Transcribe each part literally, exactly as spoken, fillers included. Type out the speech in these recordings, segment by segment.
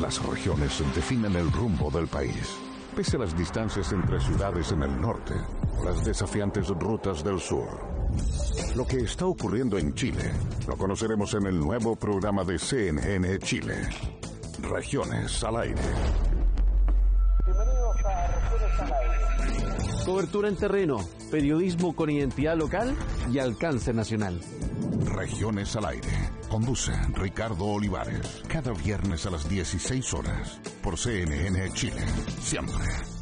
Las regiones definen el rumbo del país. Pese a las distancias entre ciudades en el norte o las desafiantes rutas del sur. Lo que está ocurriendo en Chile lo conoceremos en el nuevo programa de C N N Chile. Regiones al aire. Bienvenidos a Regiones al aire. Cobertura en terreno, periodismo con identidad local y alcance nacional. Regiones al aire. Conduce Ricardo Olivares. Cada viernes a las dieciséis horas. Por C N N Chile. Siempre.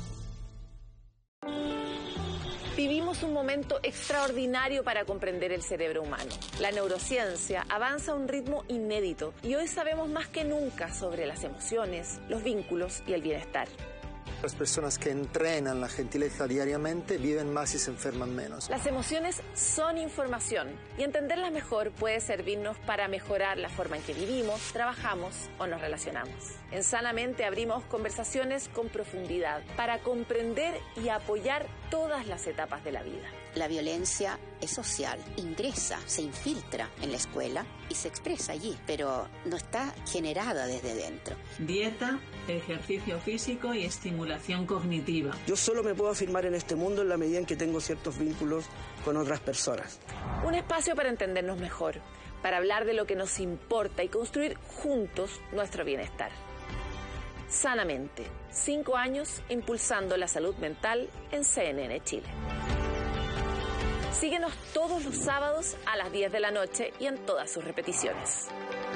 Vivimos un momento extraordinario para comprender el cerebro humano. La neurociencia avanza a un ritmo inédito y hoy sabemos más que nunca sobre las emociones, los vínculos y el bienestar. Las personas que entrenan la gentileza diariamente viven más y se enferman menos. Las emociones son información y entenderlas mejor puede servirnos para mejorar la forma en que vivimos, trabajamos o nos relacionamos. En Sanamente abrimos conversaciones con profundidad para comprender y apoyar todas las etapas de la vida. La violencia es social, ingresa, se infiltra en la escuela y se expresa allí, pero no está generada desde dentro. Dieta, ejercicio físico y estimulación cognitiva. Yo solo me puedo afirmar en este mundo en la medida en que tengo ciertos vínculos con otras personas. Un espacio para entendernos mejor, para hablar de lo que nos importa y construir juntos nuestro bienestar. Sanamente, cinco años impulsando la salud mental en C N N Chile. Síguenos todos los sábados a las diez de la noche y en todas sus repeticiones.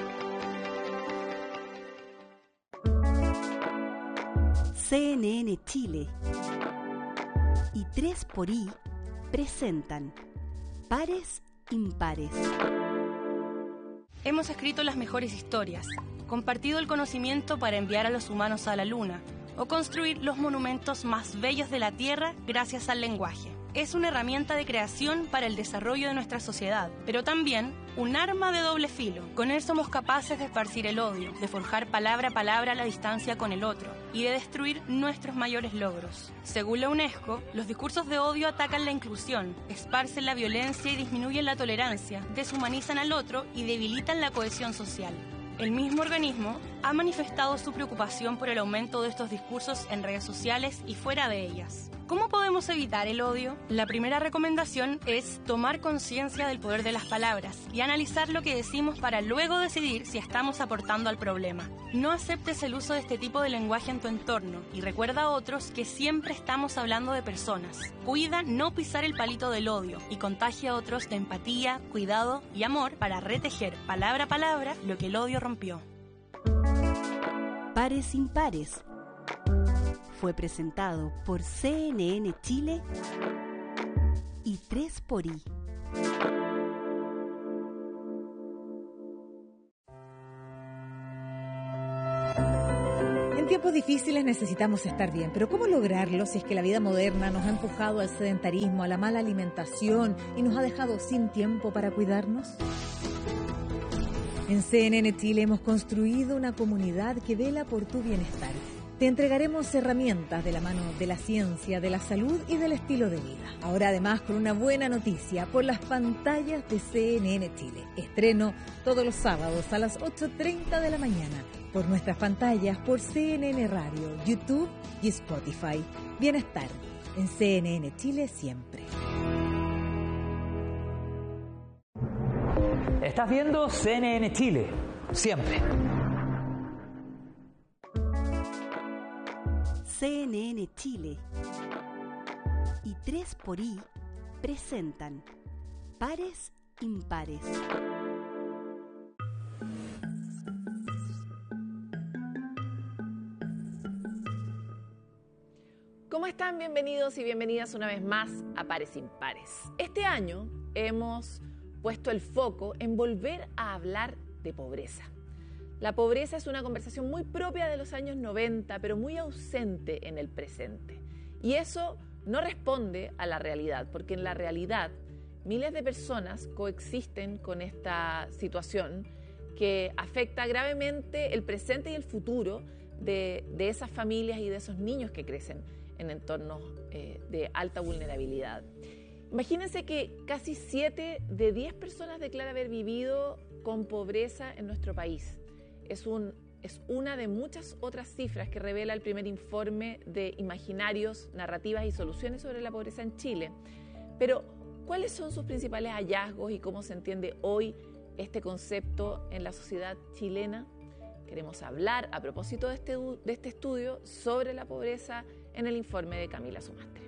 C N N Chile y tres por I presentan Pares Impares. Hemos escrito las mejores historias, compartido el conocimiento para enviar a los humanos a la luna o construir los monumentos más bellos de la Tierra gracias al lenguaje. Es una herramienta de creación para el desarrollo de nuestra sociedad, pero también un arma de doble filo. Con él somos capaces de esparcir el odio, de forjar palabra a palabra la distancia con el otro y de destruir nuestros mayores logros. Según la UNESCO, los discursos de odio atacan la inclusión, esparcen la violencia y disminuyen la tolerancia, deshumanizan al otro y debilitan la cohesión social. El mismo organismo ha manifestado su preocupación por el aumento de estos discursos en redes sociales y fuera de ellas. ¿Cómo podemos evitar el odio? La primera recomendación es tomar conciencia del poder de las palabras y analizar lo que decimos para luego decidir si estamos aportando al problema. No aceptes el uso de este tipo de lenguaje en tu entorno y recuerda a otros que siempre estamos hablando de personas. Cuida no pisar el palito del odio y contagia a otros de empatía, cuidado y amor para retejer palabra a palabra lo que el odio rompió. Pares Impares fue presentado por C N N Chile y tres por I. En tiempos difíciles necesitamos estar bien, pero ¿cómo lograrlo si es que la vida moderna nos ha empujado al sedentarismo, a la mala alimentación y nos ha dejado sin tiempo para cuidarnos? En C N N Chile hemos construido una comunidad que vela por tu bienestar. Te entregaremos herramientas de la mano de la ciencia, de la salud y del estilo de vida. Ahora además con una buena noticia por las pantallas de C N N Chile. Estreno todos los sábados a las ocho treinta de la mañana por nuestras pantallas por C N N Radio, YouTube y Spotify. Bienestar en C N N Chile siempre. Estás viendo C N N Chile siempre. C N N Chile y tres por I presentan Pares Impares. ¿Cómo están? Bienvenidos y bienvenidas una vez más a Pares Impares. Este año hemos puesto el foco en volver a hablar de pobreza. La pobreza es una conversación muy propia de los años noventa, pero muy ausente en el presente. Y eso no responde a la realidad, porque en la realidad miles de personas coexisten con esta situación que afecta gravemente el presente y el futuro de, de esas familias y de esos niños que crecen en entornos eh, de alta vulnerabilidad. Imagínense que casi siete de diez personas declaran haber vivido con pobreza en nuestro país. Es un es una de muchas otras cifras que revela el primer informe de Imaginarios, Narrativas y Soluciones sobre la Pobreza en Chile. Pero, ¿cuáles son sus principales hallazgos y cómo se entiende hoy este concepto en la sociedad chilena? Queremos hablar a propósito de este, de este estudio sobre la pobreza en el informe de Camila Sumastre.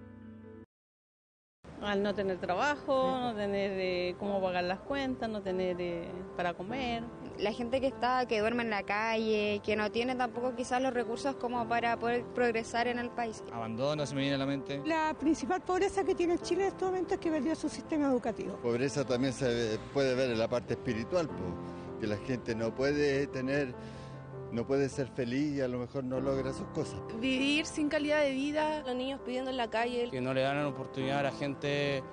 Al no tener trabajo, no tener eh, cómo pagar las cuentas, no tener eh, para comer. La gente que está, que duerme en la calle, que no tiene tampoco quizás los recursos como para poder progresar en el país. Abandono se me viene a la mente. La principal pobreza que tiene Chile en este momento es que perdió su sistema educativo. Pobreza también se puede ver en la parte espiritual, pues, que la gente no puede tener, no puede ser feliz y a lo mejor no logra sus cosas. Vivir sin calidad de vida, los niños pidiendo en la calle. Que no le dan la oportunidad a la gente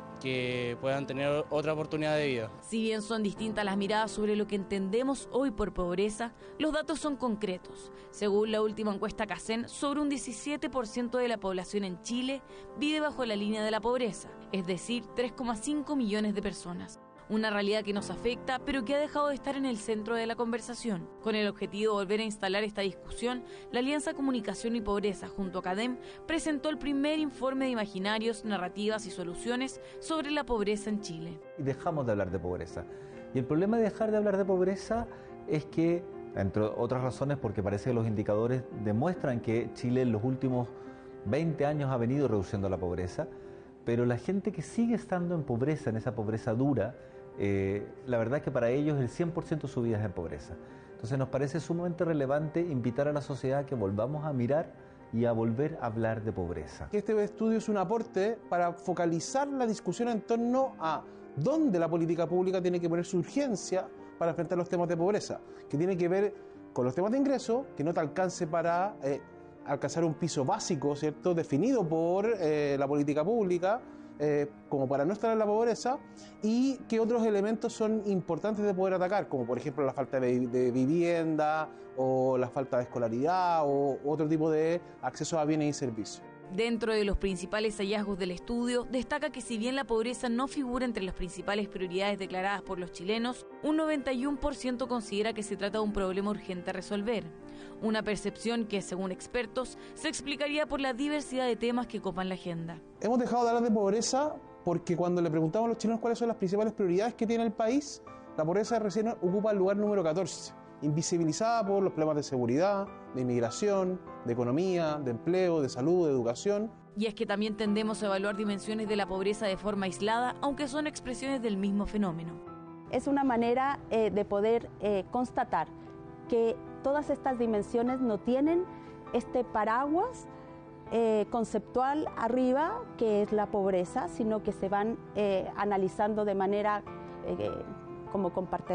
que puedan tener otra oportunidad de vida. Si bien son distintas las miradas sobre lo que entendemos hoy por pobreza, los datos son concretos. Según la última encuesta CACEN, sobre un diecisiete por ciento de la población en Chile vive bajo la línea de la pobreza, es decir, tres coma cinco millones de personas. Una realidad que nos afecta, pero que ha dejado de estar en el centro de la conversación. Con el objetivo de volver a instalar esta discusión, la Alianza Comunicación y Pobreza, junto a CADEM, presentó el primer informe de Imaginarios, Narrativas y Soluciones sobre la pobreza en Chile. Y dejamos de hablar de pobreza. Y el problema de dejar de hablar de pobreza es que, entre otras razones, porque parece que los indicadores demuestran que Chile en los últimos veinte años ha venido reduciendo la pobreza, pero la gente que sigue estando en pobreza, en esa pobreza dura, Eh, la verdad es que para ellos el cien por ciento de su vida es en pobreza. Entonces nos parece sumamente relevante invitar a la sociedad a que volvamos a mirar y a volver a hablar de pobreza. Este estudio es un aporte para focalizar la discusión en torno a dónde la política pública tiene que poner su urgencia para enfrentar los temas de pobreza, que tiene que ver con los temas de ingreso, que no te alcance para eh, alcanzar un piso básico, ¿cierto?, definido por eh, la política pública, Eh, como para no estar en la pobreza, y que otros elementos son importantes de poder atacar, como por ejemplo la falta de, de vivienda o la falta de escolaridad o otro tipo de acceso a bienes y servicios. Dentro de los principales hallazgos del estudio, destaca que si bien la pobreza no figura entre las principales prioridades declaradas por los chilenos, un noventa y uno por ciento considera que se trata de un problema urgente a resolver. Una percepción que, según expertos, se explicaría por la diversidad de temas que copan la agenda. Hemos dejado de hablar de pobreza porque cuando le preguntamos a los chilenos cuáles son las principales prioridades que tiene el país, la pobreza recién ocupa el lugar número catorce, invisibilizada por los problemas de seguridad, de inmigración, de economía, de empleo, de salud, de educación. Y es que también tendemos a evaluar dimensiones de la pobreza de forma aislada, aunque son expresiones del mismo fenómeno. Es una manera eh, de poder eh, constatar que todas estas dimensiones no tienen este paraguas eh, conceptual arriba, que es la pobreza, sino que se van eh, analizando de manera eh, como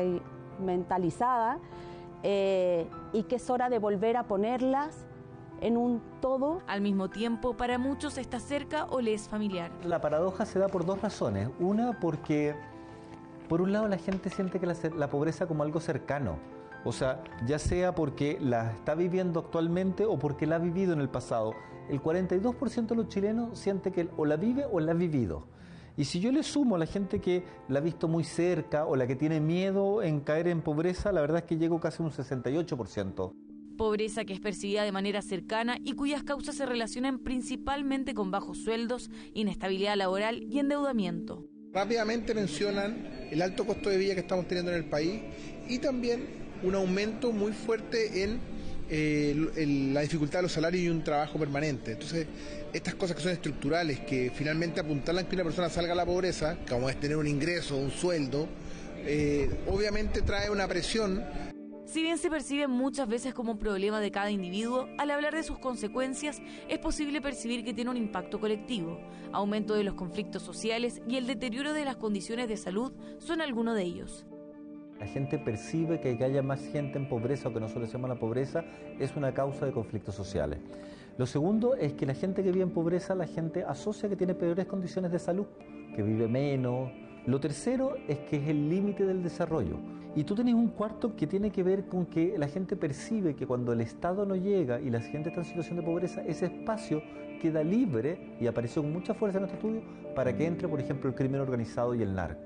compartimentalizada, eh, y que es hora de volver a ponerlas en un todo. Al mismo tiempo, para muchos está cerca o le es familiar. La paradoja se da por dos razones. Una, porque por un lado la gente siente que la, la pobreza como algo cercano. O sea, ya sea porque la está viviendo actualmente o porque la ha vivido en el pasado. El cuarenta y dos por ciento de los chilenos siente que o la vive o la ha vivido. Y si yo le sumo a la gente que la ha visto muy cerca o la que tiene miedo en caer en pobreza, la verdad es que llego casi a un sesenta y ocho por ciento. Pobreza que es percibida de manera cercana y cuyas causas se relacionan principalmente con bajos sueldos, inestabilidad laboral y endeudamiento. Rápidamente mencionan el alto costo de vida que estamos teniendo en el país y también un aumento muy fuerte en eh, el, la dificultad de los salarios y un trabajo permanente. Entonces, estas cosas que son estructurales, que finalmente apuntalan que una persona salga a la pobreza, como es tener un ingreso, un sueldo, eh, obviamente trae una presión. Si bien se percibe muchas veces como un problema de cada individuo, al hablar de sus consecuencias es posible percibir que tiene un impacto colectivo. Aumento de los conflictos sociales y el deterioro de las condiciones de salud son algunos de ellos. La gente percibe que, que haya más gente en pobreza o que no soluciona la pobreza es una causa de conflictos sociales. Lo segundo es que la gente que vive en pobreza, la gente asocia que tiene peores condiciones de salud, que vive menos. Lo tercero es que es el límite del desarrollo. Y tú tenés un cuarto que tiene que ver con que la gente percibe que cuando el Estado no llega y la gente está en situación de pobreza, ese espacio queda libre, y apareció con mucha fuerza en nuestro estudio, para que entre, por ejemplo, el crimen organizado y el narco.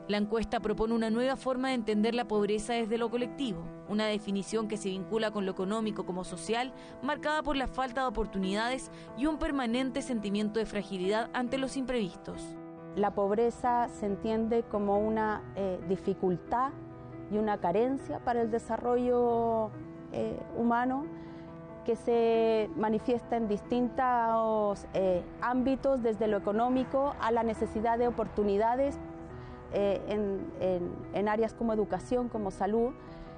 La encuesta propone una nueva forma de entender la pobreza desde lo colectivo, una definición que se vincula con lo económico como social, marcada por la falta de oportunidades y un permanente sentimiento de fragilidad ante los imprevistos. La pobreza se entiende como una eh, dificultad y una carencia para el desarrollo eh, humano, que se manifiesta en distintos eh, ámbitos, desde lo económico a la necesidad de oportunidades eh, en, en, en áreas como educación, como salud,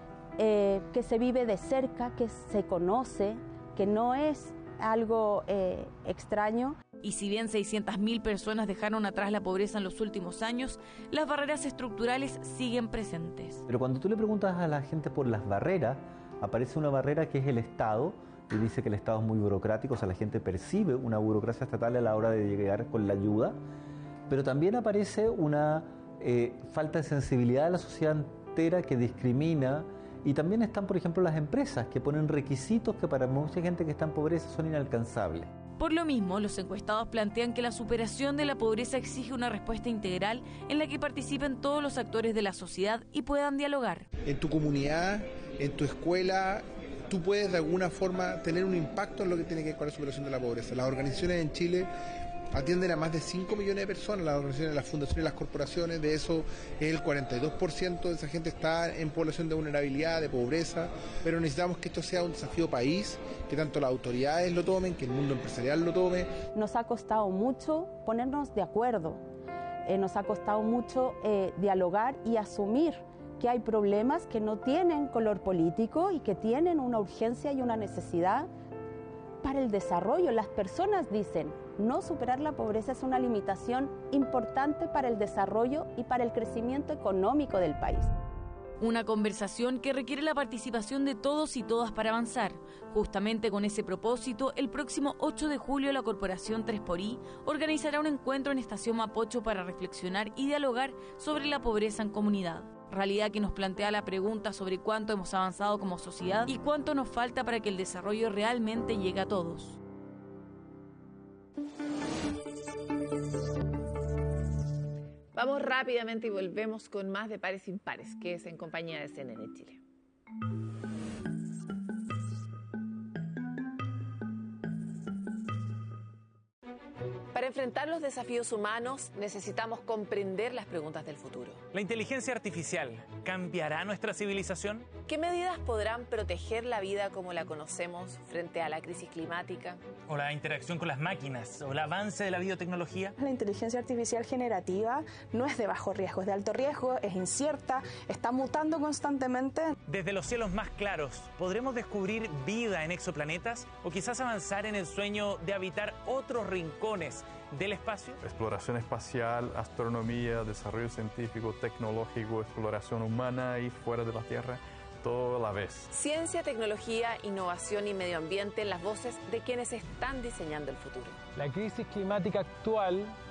eh, que se vive de cerca, que se conoce, que no es algo eh, extraño. Y si bien seiscientas mil personas dejaron atrás la pobreza en los últimos años, las barreras estructurales siguen presentes. Pero cuando tú le preguntas a la gente por las barreras, aparece una barrera que es el Estado, y dice que el Estado es muy burocrático, o sea, la gente percibe una burocracia estatal a la hora de llegar con la ayuda, pero también aparece una eh, falta de sensibilidad de la sociedad entera que discrimina, y también están, por ejemplo, las empresas que ponen requisitos que para mucha gente que está en pobreza son inalcanzables. Por lo mismo, los encuestados plantean que la superación de la pobreza exige una respuesta integral en la que participen todos los actores de la sociedad y puedan dialogar. En tu comunidad, en tu escuela, tú puedes de alguna forma tener un impacto en lo que tiene que ver con la superación de la pobreza. Las organizaciones en Chile atienden a más de cinco millones de personas, las organizaciones, las fundaciones, las corporaciones, de eso el cuarenta y dos por ciento de esa gente está en población de vulnerabilidad, de pobreza, pero necesitamos que esto sea un desafío país, que tanto las autoridades lo tomen, que el mundo empresarial lo tome. Nos ha costado mucho ponernos de acuerdo, eh, nos ha costado mucho eh, dialogar y asumir que hay problemas que no tienen color político y que tienen una urgencia y una necesidad para el desarrollo. Las personas dicen, no superar la pobreza es una limitación importante para el desarrollo y para el crecimiento económico del país. Una conversación que requiere la participación de todos y todas para avanzar. Justamente con ese propósito, el próximo ocho de julio la Corporación tres por I organizará un encuentro en Estación Mapocho para reflexionar y dialogar sobre la pobreza en comunidad. Realidad que nos plantea la pregunta sobre cuánto hemos avanzado como sociedad y cuánto nos falta para que el desarrollo realmente llegue a todos. Vamos rápidamente y volvemos con más de Pares Impares, que es en compañía de C N N Chile. Para enfrentar los desafíos humanos necesitamos comprender las preguntas del futuro. ¿La inteligencia artificial cambiará nuestra civilización? ¿Qué medidas podrán proteger la vida como la conocemos frente a la crisis climática? ¿O la interacción con las máquinas? ¿O el avance de la biotecnología? La inteligencia artificial generativa no es de bajo riesgo, es de alto riesgo, es incierta, está mutando constantemente. Desde los cielos más claros, ¿podremos descubrir vida en exoplanetas? ¿O quizás avanzar en el sueño de habitar otros rincones del espacio? Exploración espacial, astronomía, desarrollo científico, tecnológico, exploración humana y fuera de la Tierra, todo a la vez. Ciencia, tecnología, innovación y medio ambiente en las voces de quienes están diseñando el futuro. La crisis climática actual